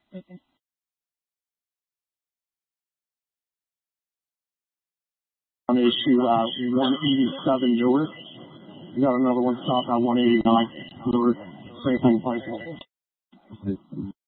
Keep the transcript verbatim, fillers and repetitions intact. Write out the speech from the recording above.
On issue uh, one eighty-seven Newark. We got another one stopped on one eighty-nine Newark. Same thing,